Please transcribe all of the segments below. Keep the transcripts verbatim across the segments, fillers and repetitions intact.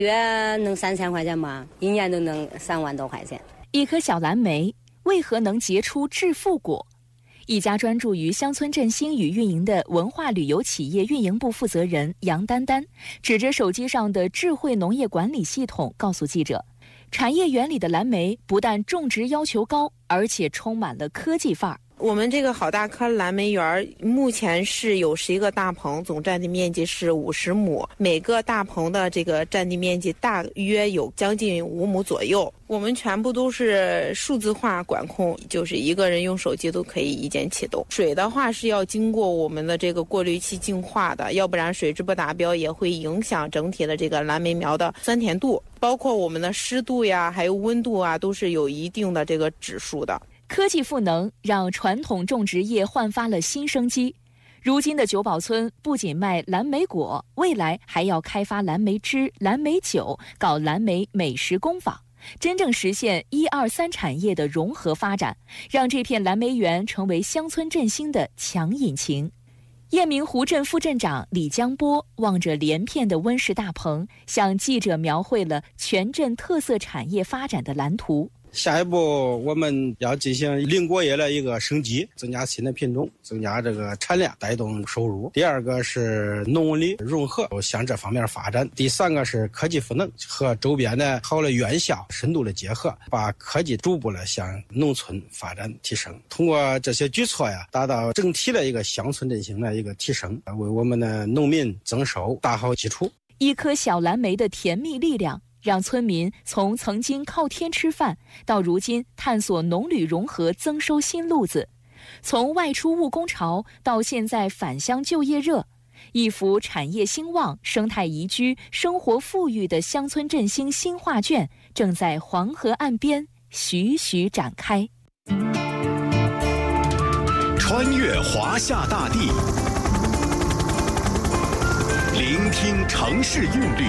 月能三千块钱吧，一年都能三万多块钱。 一颗小蓝莓为何能结出致富果？一家专注于乡村振兴与运营的文化旅游企业运营部负责人杨丹丹指着手机上的智慧农业管理系统告诉记者，产业园里的蓝莓不但种植要求高，而且充满了科技范儿。 我们这个好大棵蓝莓园目前是有十一个大棚，总占地面积是五十亩，每个大棚的这个占地面积大约有将近五亩左右。我们全部都是数字化管控，就是一个人用手机都可以一键启动。水的话是要经过我们的这个过滤器净化的，要不然水质不达标也会影响整体的这个蓝莓苗的酸甜度，包括我们的湿度呀，还有温度啊，都是有一定的这个指数的。 科技赋能让传统种植业焕发了新生机。如今的九堡村不仅卖蓝莓果，未来还要开发蓝莓汁、蓝莓酒，搞蓝莓美食工坊，真正实现一二三产业的融合发展，让这片蓝莓园成为乡村振兴的强引擎。雁鸣湖镇副镇长李江波望着连片的温室大棚，向记者描绘了全镇特色产业发展的蓝图。 下一步我们要进行林果业的一个升级，增加新的品种，增加这个产量，带动收入。第二个是农文旅融合，向这方面发展。第三个是科技赋能，和周边的好的院校深度的结合，把科技逐步的向农村发展提升。通过这些举措呀，达到整体的一个乡村振兴的一个提升，为我们的农民增收打好基础。 一颗小蓝莓的甜蜜力量，让村民从曾经靠天吃饭，到如今探索农旅融合增收新路子；从外出务工潮到现在返乡就业热，一幅产业兴旺、生态宜居、生活富裕的乡村振兴新画卷正在黄河岸边徐徐展开。 穿越华夏大地，聆听城市韵律，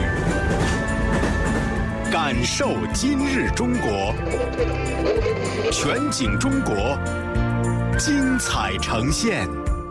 感受今日中国，全景中国，精彩呈现。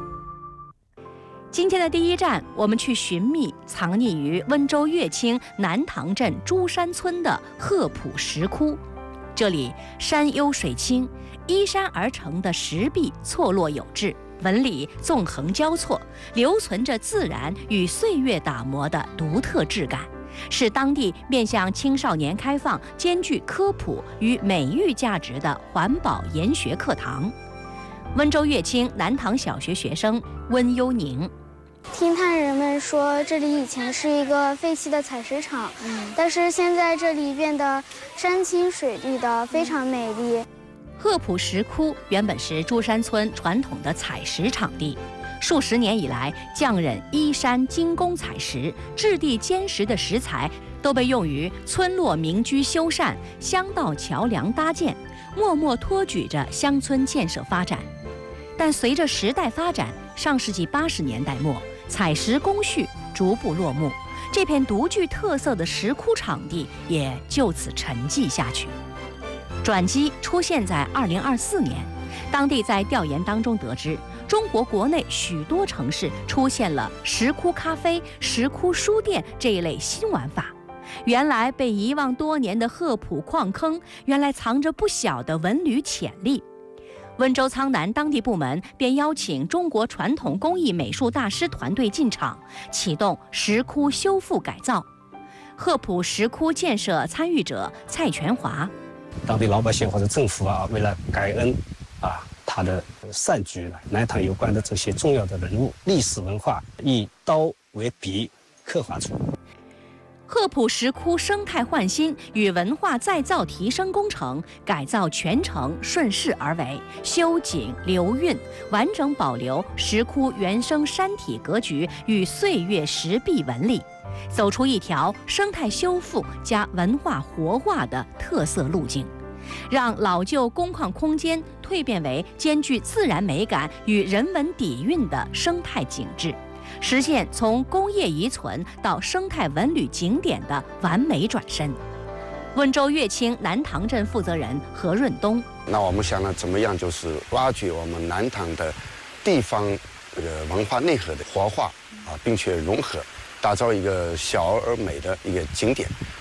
今天的第一站，我们去寻觅藏匿于温州乐清南塘镇朱山村的鹤浦石窟。这里山幽水清，依山而成的石壁错落有致，纹理纵横交错，留存着自然与岁月打磨的独特质感，是当地面向青少年开放、兼具科普与美育价值的环保研学课堂。温州乐清南塘小学学生温幽宁， 听探人们说，这里以前是一个废弃的采石场，嗯、但是现在这里变得山清水绿的，非常美丽。 鹤浦石窟原本是朱山村传统的采石场地，数十年以来，匠人依山精工采石，质地坚实的石材都被用于村落民居修缮、乡道桥梁搭建，默默托举着乡村建设发展。但随着时代发展，上世纪八十年代末，采石工序逐步落幕，这片独具特色的石窟场地也就此沉寂下去。转机出现在二零二四年，当地在调研当中得知，中国国内许多城市出现了石窟咖啡、石窟书店这一类新玩法。原来被遗忘多年的鹤浦矿坑，原来藏着不小的文旅潜力。温州苍南当地部门便邀请中国传统工艺美术大师团队进场，启动石窟修复改造。鹤浦石窟建设参与者蔡全华， 当地老百姓或者政府啊，为了感恩啊他的善举，南塘有关的这些重要的人物、历史文化，以刀为笔刻画出。 鹤浦石窟生态焕新与文化再造提升工程改造全程顺势而为，修景留韵，完整保留石窟原生山体格局与岁月石壁纹理，走出一条生态修复加文化活化的特色路径，让老旧工矿空间蜕变为兼具自然美感与人文底蕴的生态景致，实现从工业遗存到生态文旅景点的完美转身。温州乐清南塘镇负责人何润东， 那我们想呢，怎么样就是挖掘我们南塘的地方这个文化内核的活化啊，并且融合， 打造一个小而美的一个景点。